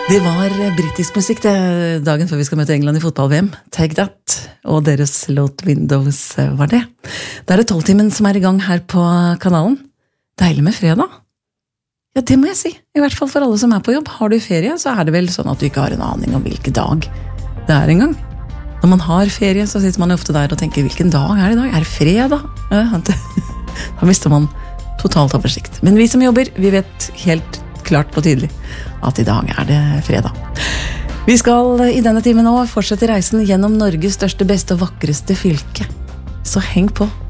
Det var britisk musikk det, dagen før vi skal møte England i fotball-VM. Take That, og deres låt Windows var det. Det er 12-timen som er i gang her på kanalen. Deilig med fredag. Ja, det må jeg si. I hvert fall for alle som er på jobb. Har du ferie, så er det vel sånn at du ikke har en aning om hvilken dag det er en gang. Når man har ferie, så sitter man jo ofte der og tenker, hvilken dag er det i dag? Er det fredag? Ja, da mister man totalt oversikt. Men vi som jobber, vi vet helt klart og tydelig at i dag er det fredag. Vi skal i denne timen nå fortsette reisen gjennom Norges største, beste og vakreste fylke. Så heng på!